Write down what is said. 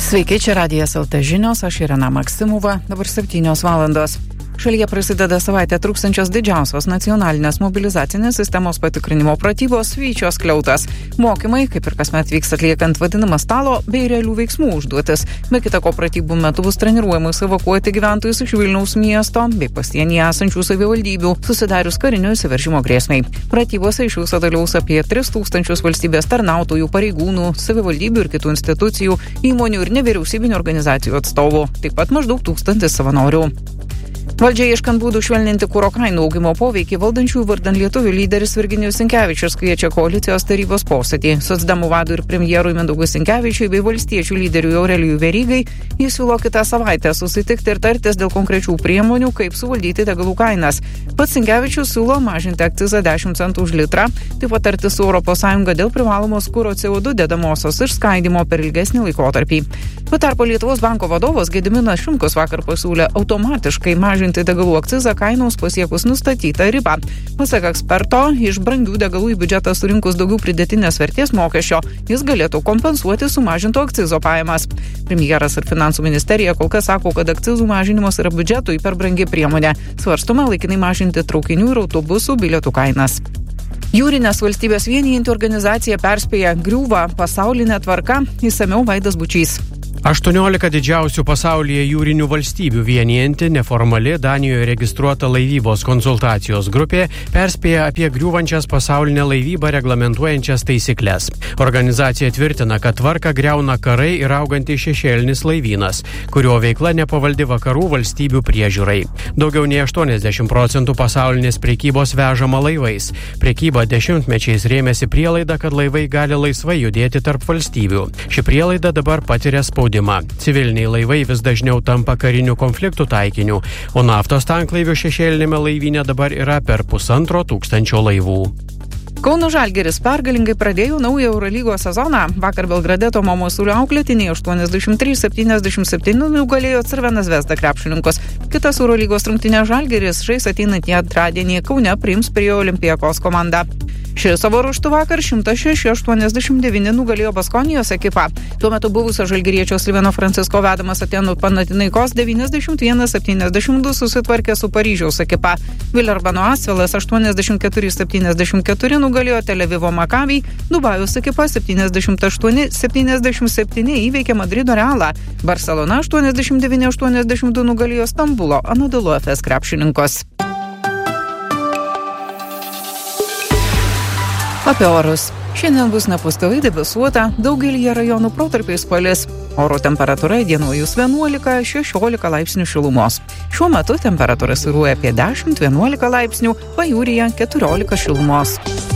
Sveiki, čia Radijas LT žinios, aš Irena Maksimova, dabar 7 valandos. Šalyje prasideda savaitę truksiančios didžiausios nacionalinės mobilizacinės sistemos patikrinimo pratybos Vyčio skliautas. Mokymai, kaip ir kasmet vyks atliekant vadinamą stalo bei realių veiksmų užduotis. Be kita ko pratybų metu bus treniruojamas evakuoti gyventojus iš Vilniaus miesto bei pasienyje esančių savivaldybių, susidarius karinio įsiveržimo grėsmei. Pratybose iš viso dalyvaus apie 3000 valstybės tarnautojų, pareigūnų, savivaldybių ir kitų institucijų, įmonių ir nevyriausybinių organizacijų atstovų, taip pat maždaug 1000 savanorių. Valdžia ieškant būdų švelninti kuro kainų augimo poveikį valdančiųjų vardan lietuvių lyderis Virginijus Sinkevičius kviečia koalicijos tarybos posėdį. Socdemų vadui ir premjerui Mindaugui Sinkevičiui bei valstiečių lyderiui Aurelijui Verygai jis siūlo kitą savaitę susitikti ir tartis dėl konkrečių priemonių, kaip suvaldyti degalų kainas. Pats Sinkevičius siūlo mažinti akcizą 10 centų už litrą, taip pat tartis su ES dėl privalomos kuro CO2 dedamosios išskaidymo per ilgesnį laikotarpį. Tuo tarpu Lietuvos banko vadovas Gediminas Šimkus vakar pasiūlė automatiškai mažinti degalų akcizą kainoms pasiekus nustatytą ribą. Pasak eksperto, iš brangių degalų į biudžetą surinkus daugiau pridėtinės vertės mokesčio, jis galėtų kompensuoti sumažinto akcizo pajamas. Premjeras ir finansų ministerija kol kas sako, kad akcizų mažinimas yra biudžetui per brangi priemonė. Svarstoma laikinai mažinti traukinių ir autobusų bilietų kainas. Jūrinės valstybės vienijanti organizacija perspėja, griūva pasaulinė tvarka, išsamiau Vaidas Bučys. 18 didžiausių pasaulyje jūrinių valstybių vienijanti neformali Danijoje registruota laivybos konsultacijos grupė perspėja apie griūvančias pasaulinę laivybą reglamentuojančias taisyklės. Organizacija tvirtina, kad tvarką griauna karai ir augantis šešėlinis laivynas, kurio veikla nepavaldi vakarų valstybių priežiūrai. Daugiau nei 80% pasaulinės prekybos vežama laivais. Prekyba dešimtmečiais rėmėsi prielaida, kad laivai gali laisvai judėti tarp valstybių. Ši prielaida dabar patiria spaudimą. Civiliniai laivai vis dažniau tampa karinių konfliktų taikiniu, o naftos tanklaivių šešėlinėme laivyne dabar yra per 1500 laivų. Kauno Žalgiris pergalingai pradėjo naują Eurolygos sezoną. Vakar Belgrade Tomo Masiulio auklėtiniai 83-77 nugalėjo Crvena Zvezda krepšininkus. Kitas Eurolygos rungtynės Žalgiris žais ateinantį antradienį Kaune priims prie Olympiakos komandą. Ši savo ruožtu vakar 106-89 nugalėjo Baskonijos ekipą. Tuo metu buvusio žalgiriečio Sliveno Francisko vedamas Atėnų Panathinaikos 91-72 susitvarkė su Paryžiaus ekipa. Vilerbano Asvelas 84-74 nugalėjo Tel Avivo Maccabi, Dubajaus ekipa 78-77 įveikė Madrido Realą. Barcelona 89-82 nugalėjo Stambulo Anadolu Efes krepšininkus. Apie orus. Šiandien bus nepastoviai debesuota, daugelyje rajonų protarpiais palis. Oro temperatūra įdienojus 11-16 laipsnių šilumos. Šiuo metu temperatūra svyruoja apie 10-11 laipsnių, pajūryje 14 šilumos.